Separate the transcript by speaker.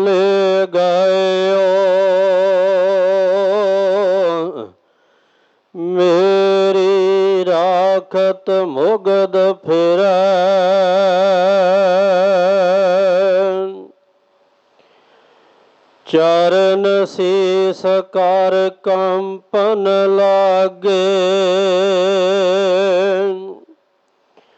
Speaker 1: ले गयो मेरी राखत मुगद फिरै। चरण शीस कर कंपन लागे